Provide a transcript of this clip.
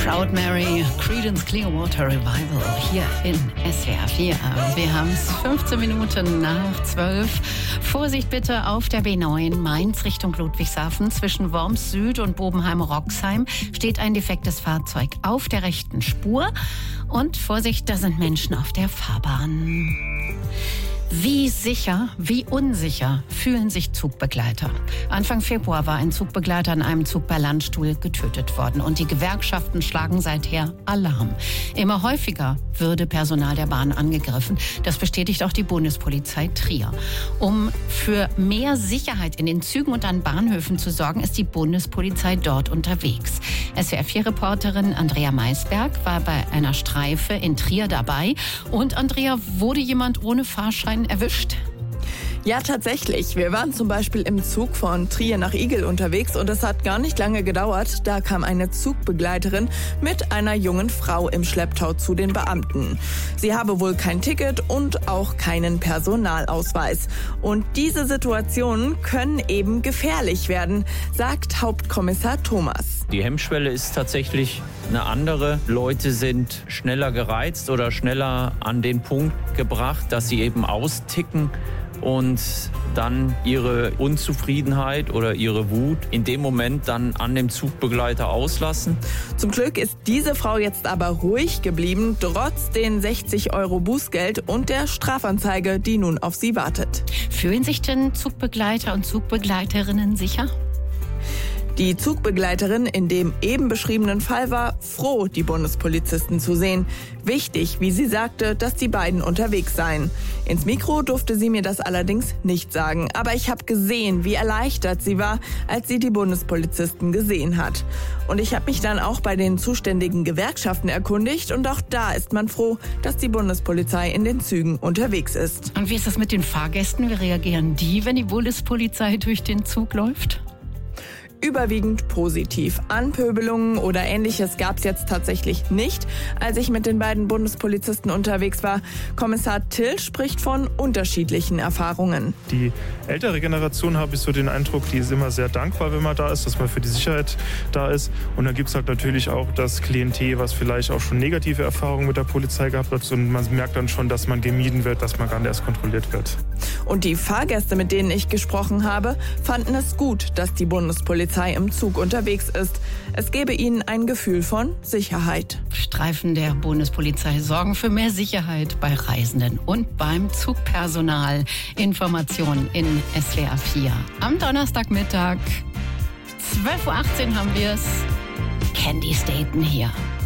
Proud Mary, Creedence Clearwater Revival hier in SWR 4. Wir haben es 15 Minuten nach 12. Vorsicht bitte auf der B9 Mainz Richtung Ludwigshafen. Zwischen Worms Süd und Bobenheim-Roxheim steht ein defektes Fahrzeug auf der rechten Spur. Und Vorsicht, da sind Menschen auf der Fahrbahn. Wie sicher, wie unsicher fühlen sich Zugbegleiter? Anfang Februar war ein Zugbegleiter in einem Zug bei Landstuhl getötet worden. Und die Gewerkschaften schlagen seither Alarm. Immer häufiger würde Personal der Bahn angegriffen. Das bestätigt auch die Bundespolizei Trier. Um für mehr Sicherheit in den Zügen und an Bahnhöfen zu sorgen, ist die Bundespolizei dort unterwegs. SWR4-Reporterin Andrea Maisberg war bei einer Streife in Trier dabei. Und Andrea, wurde jemand ohne Fahrschein erwischt? Ja, tatsächlich. Wir waren zum Beispiel im Zug von Trier nach Igel unterwegs und es hat gar nicht lange gedauert. Da kam eine Zugbegleiterin mit einer jungen Frau im Schlepptau zu den Beamten. Sie habe wohl kein Ticket und auch keinen Personalausweis. Und diese Situationen können eben gefährlich werden, sagt Hauptkommissar Thomas. Die Hemmschwelle ist tatsächlich eine andere. Leute sind schneller gereizt oder schneller an den Punkt gebracht, dass sie eben austicken und dann ihre Unzufriedenheit oder ihre Wut in dem Moment dann an dem Zugbegleiter auslassen. Zum Glück ist diese Frau jetzt aber ruhig geblieben, trotz den 60 € Bußgeld und der Strafanzeige, die nun auf sie wartet. Fühlen sich denn Zugbegleiter und Zugbegleiterinnen sicher? Die Zugbegleiterin in dem eben beschriebenen Fall war froh, die Bundespolizisten zu sehen. Wichtig, wie sie sagte, dass die beiden unterwegs seien. Ins Mikro durfte sie mir das allerdings nicht sagen. Aber ich habe gesehen, wie erleichtert sie war, als sie die Bundespolizisten gesehen hat. Und ich habe mich dann auch bei den zuständigen Gewerkschaften erkundigt. Und auch da ist man froh, dass die Bundespolizei in den Zügen unterwegs ist. Und wie ist das mit den Fahrgästen? Wie reagieren die, wenn die Bundespolizei durch den Zug läuft? Überwiegend positiv. Anpöbelungen oder Ähnliches gab es jetzt tatsächlich nicht, als ich mit den beiden Bundespolizisten unterwegs war. Kommissar Till spricht von unterschiedlichen Erfahrungen. Die ältere Generation, habe ich so den Eindruck, die ist immer sehr dankbar, wenn man da ist, dass man für die Sicherheit da ist. Und dann gibt es halt natürlich auch das Klientel, was vielleicht auch schon negative Erfahrungen mit der Polizei gehabt hat. Und man merkt dann schon, dass man gemieden wird, dass man gar nicht erst kontrolliert wird. Und die Fahrgäste, mit denen ich gesprochen habe, fanden es gut, dass die Bundespolizei im Zug unterwegs ist. Es gebe ihnen ein Gefühl von Sicherheit. Streifen der Bundespolizei sorgen für mehr Sicherheit bei Reisenden und beim Zugpersonal. Informationen in SWR 4. Am Donnerstagmittag, 12:18 Uhr haben wir es. Candy Staten hier.